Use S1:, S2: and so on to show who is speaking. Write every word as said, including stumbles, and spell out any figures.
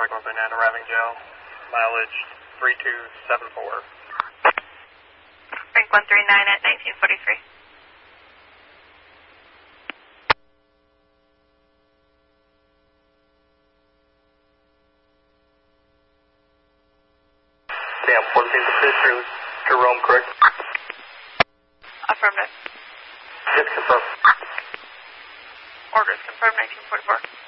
S1: Frank one three nine arriving jail. Mileage three two seven four.
S2: Frank one three nine at nineteen forty-three.
S1: Damn, fourteen to Fisher, Jerome, correct?
S2: Affirmative.
S1: Yes, confirm.
S2: Orders confirmed nineteen forty-four.